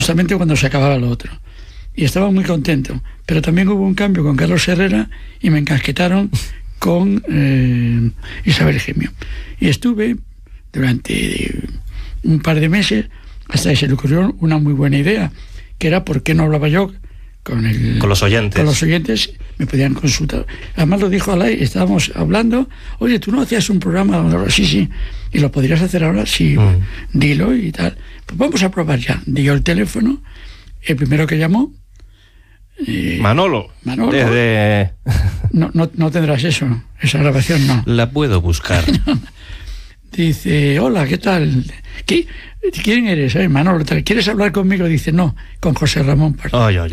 justamente cuando se acababa lo otro. Y estaba muy contento. Pero también hubo un cambio con Carlos Herrera y me encasquetaron con Isabel Gemio. Y estuve durante un par de meses hasta que se le ocurrió una muy buena idea, que era por qué no hablaba yo con los oyentes. Con los oyentes, me podían consultar. Además lo dijo Alay, estábamos hablando, oye, ¿tú no hacías un programa? Sí, y lo podrías hacer ahora, sí, dilo y tal. Pues vamos a probar ya. Dio el teléfono, el primero que llamó, Manolo. Desde... No tendrás eso, esa grabación no. La puedo buscar. Dice, hola, ¿qué tal? ¿Quién eres? Manolo, ¿quieres hablar conmigo? Dice, no, con José Ramón Pardo. Ay.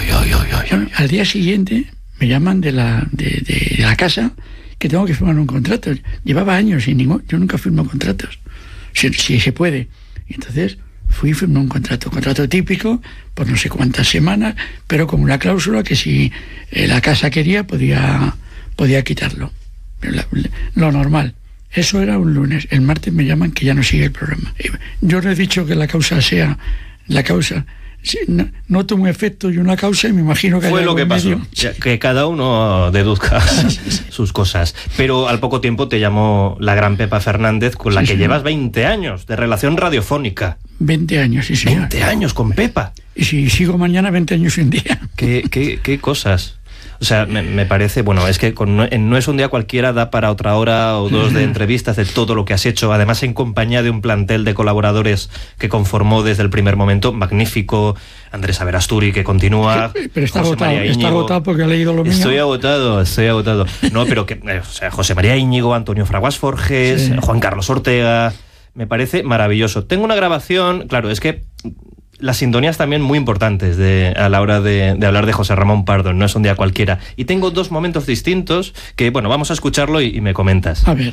Al día siguiente me llaman de la casa que tengo que firmar un contrato. Llevaba años y yo nunca firmo contratos, si se puede. Y entonces fui y firmé un contrato típico por no sé cuántas semanas, pero con una cláusula que si la casa quería podía quitarlo. Lo normal. Eso era un lunes. El martes me llaman que ya no sigue el programa. Yo no he dicho que la causa sea la causa. No tuvo un efecto y una causa, y me imagino que fue lo que pasó. Que cada uno deduzca sus cosas. Pero al poco tiempo te llamó la gran Pepa Fernández, con la que llevas 20 años de relación radiofónica. 20 años, sí, sí. 20 años con Pepa. Y si sigo mañana, 20 años un día. ¿Qué cosas? O sea, me parece, bueno, es que No es un día cualquiera da para otra hora o dos de entrevistas de todo lo que has hecho, además en compañía de un plantel de colaboradores que conformó desde el primer momento, magnífico. Andrés Averasturi, que continúa. Pero está agotado porque ha leído lo mío. Estoy agotado. No, pero José María Íñigo, Antonio Fraguas Forges, Juan Carlos Ortega, me parece maravilloso. Tengo una grabación, claro, es que las sintonías también muy importantes a la hora de hablar de José Ramón Pardo, No es un día cualquiera. Y tengo dos momentos distintos que, bueno, vamos a escucharlo y me comentas. A ver.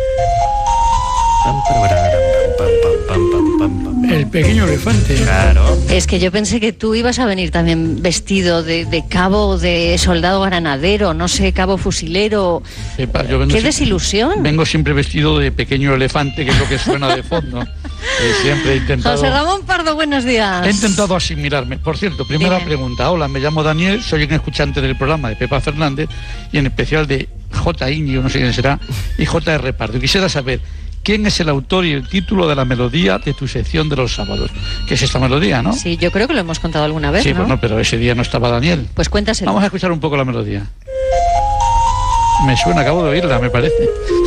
El pequeño elefante. Claro. Es que yo pensé que tú ibas a venir también vestido de cabo, de soldado granadero, no sé, cabo fusilero. ¡Qué desilusión! Vengo siempre vestido de pequeño elefante, que es lo que suena de fondo. Siempre he intentado... José Ramón Pardo, buenos días. He intentado asimilarme. Por cierto, primera pregunta. Hola, me llamo Daniel, soy un escuchante del programa de Pepa Fernández y en especial de J. Íñigo, no sé quién será, y J.R. Pardo. Quisiera saber quién es el autor y el título de la melodía de tu sección de los sábados. ¿Qué es esta melodía, no? Sí, yo creo que lo hemos contado alguna vez, sí, ¿no? Bueno, pero ese día no estaba Daniel. Pues cuéntaselo. Vamos a escuchar un poco la melodía. Me suena, acabo de oírla, me parece.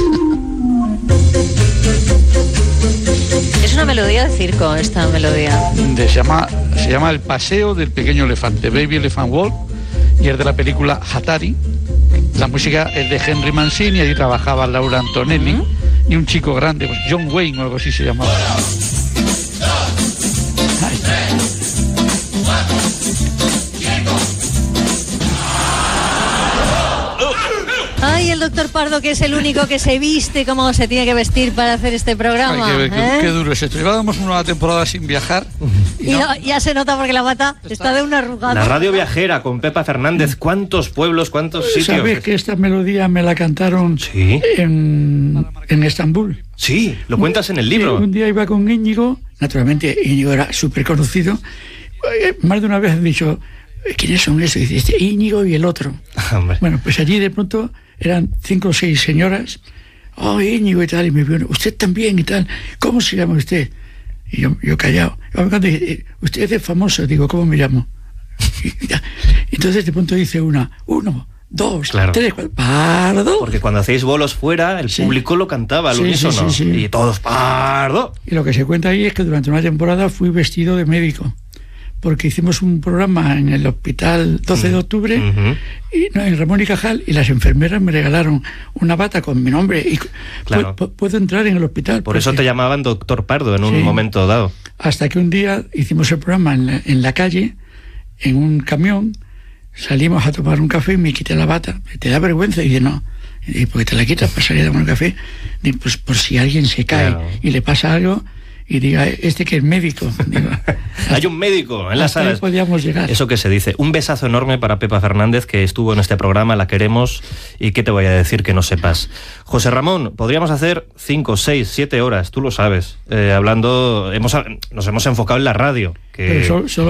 Es una melodía de circo, esta melodía. Se llama El paseo del pequeño elefante, Baby Elephant Walk, y es de la película Hatari. La música es de Henry Mancini, allí trabajaba Laura Antonelli, y un chico grande, pues John Wayne o algo así se llamaba. Ay, el doctor Pardo, que es el único que se viste como se tiene que vestir para hacer este programa. Hay que ver qué duro es esto. Llevábamos una temporada sin viajar. Y ya se nota porque la bata está de una arrugada. La radio viajera con Pepa Fernández. ¿Cuántos pueblos, cuántos sitios? ¿Sabes que esta melodía me la cantaron en Estambul? Sí, lo cuentas en el libro. Un día iba con Íñigo. Naturalmente, Íñigo era súper conocido. Más de una vez han dicho, ¿quiénes son esos? Y dice, Íñigo y el otro. Hombre. Bueno, pues allí de pronto eran 5 o 6 señoras. Oh, Íñigo y tal. Y me vieron, usted también y tal. ¿Cómo se llama usted? Y yo callado. Usted es famoso. Digo, ¿cómo me llamo? Entonces de pronto dice 1, 2, 3, 4, Pardo. Porque cuando hacéis bolos fuera, el público lo cantaba al unísono. Sí. Y todos, Pardo. Y lo que se cuenta ahí es que durante una temporada fui vestido de médico, porque hicimos un programa en el hospital 12 de octubre, en Ramón y Cajal, y las enfermeras me regalaron una bata con mi nombre, y puedo entrar en el hospital. Por eso te llamaban doctor Pardo en un momento dado. Hasta que un día hicimos el programa en la calle, en un camión, salimos a tomar un café y me quité la bata. ¿Te da vergüenza? Y dije, no. Y porque te la quitas para salir a tomar un café, y pues por si alguien se cae y le pasa algo, y diga, este que es médico. Digo, hay un médico en las salas. Podíamos llegar. Eso que se dice. Un besazo enorme para Pepa Fernández, que estuvo en este programa, la queremos, y qué te voy a decir que no sepas. José Ramón, podríamos hacer 5, 6, 7 horas, tú lo sabes, hablando, nos hemos enfocado en la radio. Pero solo